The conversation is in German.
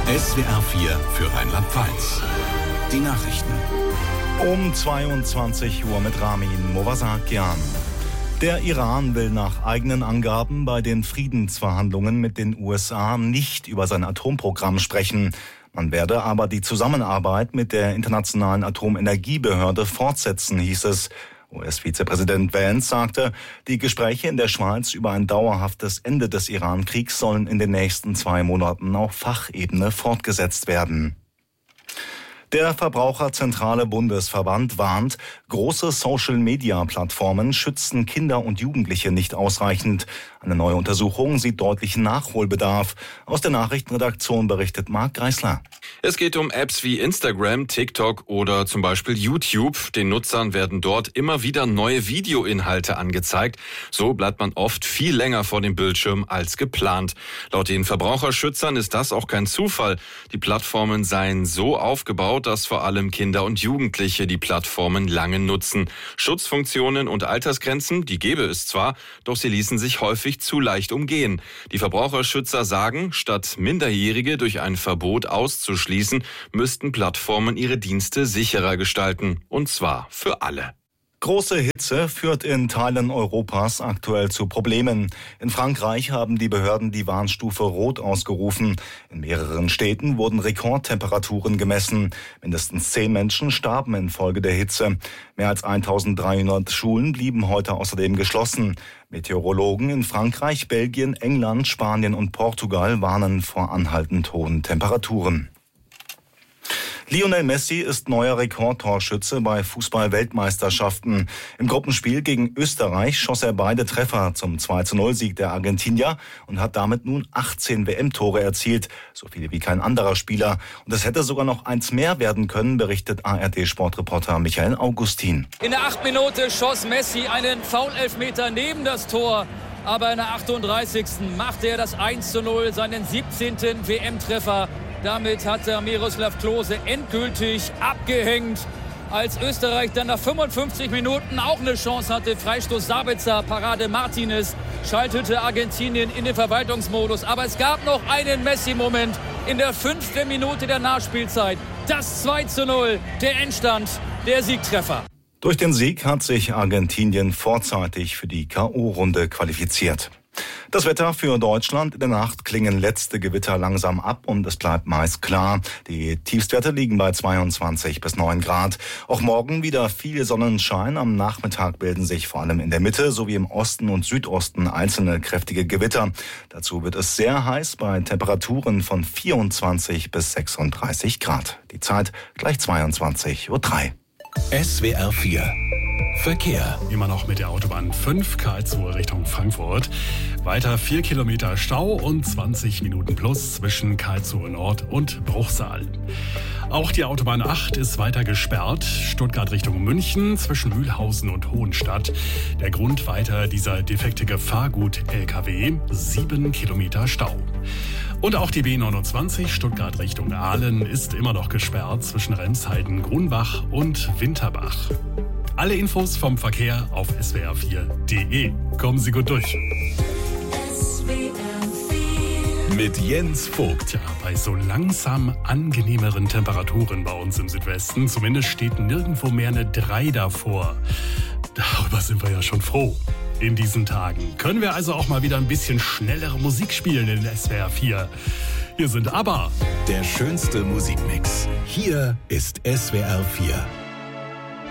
SWR 4 für Rheinland-Pfalz. Die Nachrichten. Um 22 Uhr mit Ramin Movasakian. Der Iran will nach eigenen Angaben bei den Friedensverhandlungen mit den USA nicht über sein Atomprogramm sprechen. Man werde aber die Zusammenarbeit mit der Internationalen Atomenergiebehörde fortsetzen, hieß es. US-Vizepräsident Vance sagte, die Gespräche in der Schweiz über ein dauerhaftes Ende des Iran-Kriegs sollen in den nächsten 2 Monaten auf Fachebene fortgesetzt werden. Der Verbraucherzentrale Bundesverband warnt, große Social-Media-Plattformen schützen Kinder und Jugendliche nicht ausreichend. Eine neue Untersuchung sieht deutlichen Nachholbedarf. Aus der Nachrichtenredaktion berichtet Marc Greisler. Es geht um Apps wie Instagram, TikTok oder zum Beispiel YouTube. Den Nutzern werden dort immer wieder neue Videoinhalte angezeigt. So bleibt man oft viel länger vor dem Bildschirm als geplant. Laut den Verbraucherschützern ist das auch kein Zufall. Die Plattformen seien so aufgebaut, dass vor allem Kinder und Jugendliche die Plattformen lange nutzen. Schutzfunktionen und Altersgrenzen, die gäbe es zwar, doch sie ließen sich häufig zu leicht umgehen. Die Verbraucherschützer sagen, statt Minderjährige durch ein Verbot auszuschließen, müssten Plattformen ihre Dienste sicherer gestalten. Und zwar für alle. Große Hitze führt in Teilen Europas aktuell zu Problemen. In Frankreich haben die Behörden die Warnstufe Rot ausgerufen. In mehreren Städten wurden Rekordtemperaturen gemessen. Mindestens 10 Menschen starben infolge der Hitze. Mehr als 1300 Schulen blieben heute außerdem geschlossen. Meteorologen in Frankreich, Belgien, England, Spanien und Portugal warnen vor anhaltend hohen Temperaturen. Lionel Messi ist neuer Rekordtorschütze bei Fußball-Weltmeisterschaften. Im Gruppenspiel gegen Österreich schoss er beide Treffer zum 2:0-Sieg der Argentinier und hat damit nun 18 WM-Tore erzielt, so viele wie kein anderer Spieler. Und es hätte sogar noch eins mehr werden können, berichtet ARD-Sportreporter Michael Augustin. In der 8. Minute schoss Messi einen Foul-Elfmeter neben das Tor. Aber in der 38. machte er das 1:0, seinen 17. WM-Treffer. Damit hat Miroslav Klose endgültig abgehängt. Als Österreich dann nach 55 Minuten auch eine Chance hatte, Freistoß Sabitzer, Parade Martinez, schaltete Argentinien in den Verwaltungsmodus. Aber es gab noch einen Messi-Moment in der 5. Minute der Nachspielzeit. Das 2:0, der Endstand, der Siegtreffer. Durch den Sieg hat sich Argentinien vorzeitig für die K.O.-Runde qualifiziert. Das Wetter für Deutschland: in der Nacht klingen letzte Gewitter langsam ab und es bleibt meist klar. Die Tiefstwerte liegen bei 22 bis 9 Grad. Auch morgen wieder viel Sonnenschein. Am Nachmittag bilden sich vor allem in der Mitte sowie im Osten und Südosten einzelne kräftige Gewitter. Dazu wird es sehr heiß bei Temperaturen von 24 bis 36 Grad. Die Zeit gleich 22:03 Uhr. SWR 4 Verkehr. Immer noch mit der Autobahn 5 Karlsruhe Richtung Frankfurt. Weiter 4 Kilometer Stau und 20 Minuten plus zwischen Karlsruhe Nord und Bruchsal. Auch die Autobahn 8 ist weiter gesperrt. Stuttgart Richtung München zwischen Mühlhausen und Hohenstadt. Der Grund weiter dieser defekte Gefahrgut-LKW. 7 Kilometer Stau. Und auch die B29 Stuttgart Richtung Aalen ist immer noch gesperrt zwischen Remshalden, Grunbach und Winterbach. Alle Infos vom Verkehr auf swr4.de. Kommen Sie gut durch. Mit Jens Vogt. Tja, bei so langsam angenehmeren Temperaturen bei uns im Südwesten, zumindest steht nirgendwo mehr eine 3 davor. Darüber sind wir ja schon froh. In diesen Tagen können wir also auch mal wieder ein bisschen schnellere Musik spielen in SWR 4. Hier sind ABBA. Der schönste Musikmix. Hier ist SWR 4.